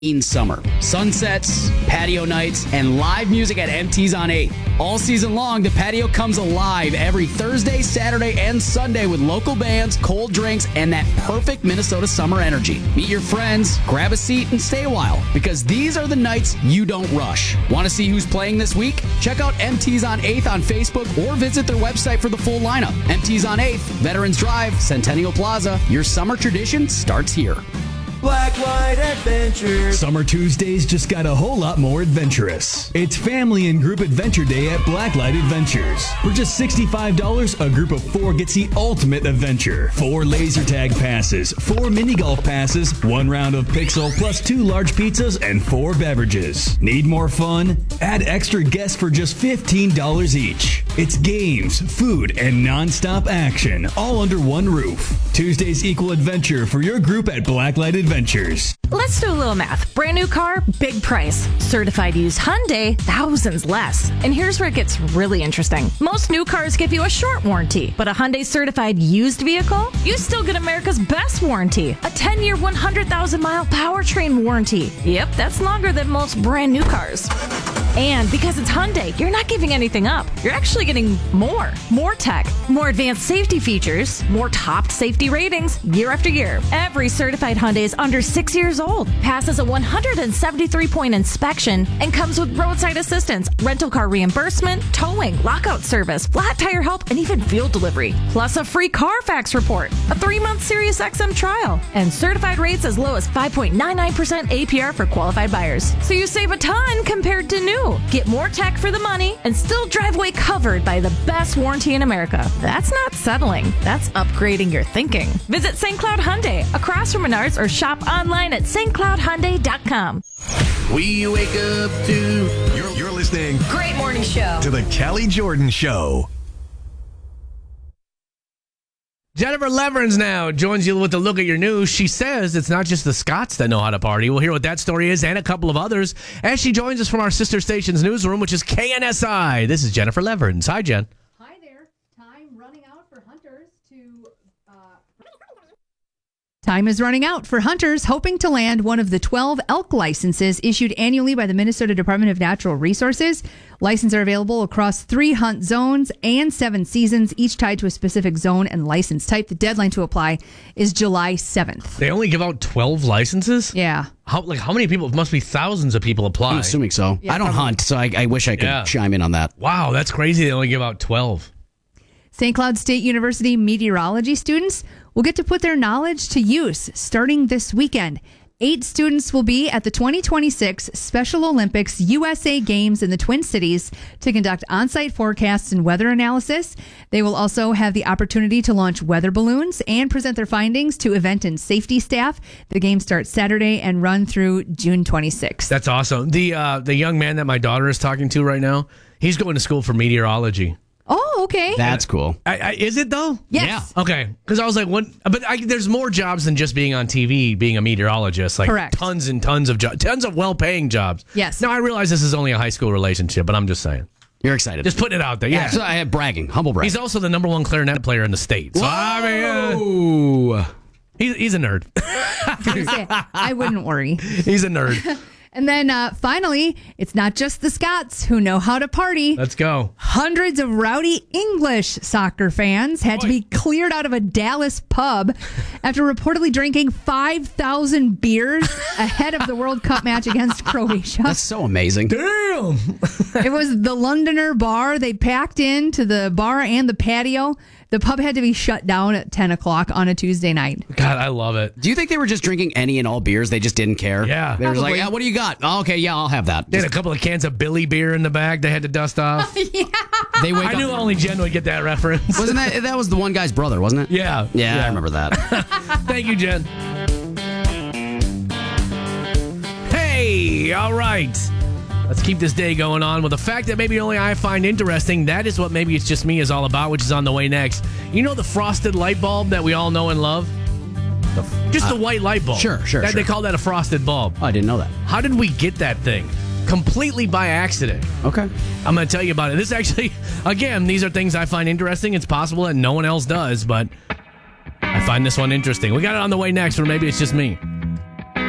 in summer. Sunsets, patio nights, and live music at MT's on 8th. All season long, the patio comes alive every Thursday, Saturday, and Sunday with local bands, cold drinks, and that perfect Minnesota summer energy. Meet your friends, grab a seat, and stay a while, because these are the nights you don't rush. Want to see who's playing this week? Check out MT's on 8th on Facebook or visit their website for the full lineup. MT's on 8th, Veterans Drive, Centennial Plaza. Your summer tradition starts here. Blacklight Adventures. Summer Tuesdays just got a whole lot more adventurous. It's Family and Group Adventure Day at Blacklight Adventures. For just $65, a group of 4 gets the ultimate adventure. 4 laser tag passes, 4 mini golf passes, 1 round of Pixel, plus 2 large pizzas and 4 beverages. Need more fun? Add extra guests for just $15 each. It's games, food, and non-stop action, all under one roof. Tuesdays equal adventure for your group at Blacklight Adventures. Let's do a little math. Brand new car, big price. Certified used Hyundai, thousands less. And here's where it gets really interesting. Most new cars give you a short warranty, but a Hyundai certified used vehicle, you still get America's best warranty. A 10-year, 100,000-mile powertrain warranty. Yep, that's longer than most brand new cars. And because it's Hyundai, you're not giving anything up. You're actually getting more. More tech, more advanced safety features, more top safety ratings year after year. Every certified Hyundai is under 6 years old, passes a 173-point inspection, and comes with roadside assistance, rental car reimbursement, towing, lockout service, flat tire help, and even fuel delivery. Plus a free Carfax report, a 3-month Sirius XM trial, and certified rates as low as 5.99% APR for qualified buyers. So you save a ton compared to new. Get more tech for the money and still drive away covered by the best warranty in America. That's not settling. That's upgrading your thinking. Visit St. Cloud Hyundai across from Menards or shop online at stcloudhyundai.com. We wake up to... You're listening Great morning show to the Kelly Jordan Show. Jennifer Leverins now joins you with a look at your news. She says it's not just the Scots that know how to party. We'll hear what that story is and a couple of others as she joins us from our sister station's newsroom, which is KNSI. This is Jennifer Leverins. Hi, Jen. Hi there. Time is running out for hunters hoping to land one of the 12 elk licenses issued annually by the Minnesota Department of Natural Resources. Licenses are available across 3 hunt zones and 7 seasons, each tied to a specific zone and license type. The deadline to apply is July 7th. They only give out 12 licenses? Yeah. How many people? It must be thousands of people apply. I'm assuming so. Yeah, I don't hunt, so I wish I could chime in on that. Wow, that's crazy. They only give out 12. St. Cloud State University meteorology students will get to put their knowledge to use starting this weekend. 8 students will be at the 2026 Special Olympics USA Games in the Twin Cities to conduct on-site forecasts and weather analysis. They will also have the opportunity to launch weather balloons and present their findings to event and safety staff. The games start Saturday and run through June 26th. That's awesome. The young man that my daughter is talking to right now, he's going to school for meteorology. Oh, okay. That's cool. Is it though? Yes. Yeah. Okay. Because I was like, what? But there's more jobs than just being on TV, being a meteorologist. Like Correct. Tons and tons of jobs, tons of well-paying jobs. Yes. Now I realize this is only a high school relationship, but I'm just saying. You're excited. Just putting it out there. Yeah. So I have bragging, humble brag. He's also the number 1 clarinet player in the state. So Whoa. he's a nerd. I wouldn't worry. He's a nerd. And then finally, it's not just the Scots who know how to party. Let's go. Hundreds of rowdy English soccer fans had to be cleared out of a Dallas pub after reportedly drinking 5,000 beers ahead of the World Cup match against Croatia. That's so amazing. Damn. It was the Londoner bar. They packed into the bar and the patio. The pub had to be shut down at 10 o'clock on a Tuesday night. God, I love it. Do you think they were just drinking any and all beers? They just didn't care? Yeah. They were just like, Probably. what do you got? Oh, okay, yeah, I'll have that. They had a couple of cans of Billy beer in the bag they had to dust off. They wake I knew up. only Jen would get that reference. Wasn't that was the one guy's brother, wasn't it? Yeah. Yeah, I remember that. Thank you, Jen. Hey, all right. Let's keep this day going on with a fact that maybe only I find interesting. That is what Maybe It's Just Me is all about, which is on the way next. You know the frosted light bulb that we all know and love? Just the white light bulb. Sure. They call that a frosted bulb. Oh, I didn't know that. How did we get that thing? Completely by accident. Okay. I'm going to tell you about it. This actually, again, these are things I find interesting. It's possible that no one else does, but I find this one interesting. We got it on the way next, or maybe it's just me.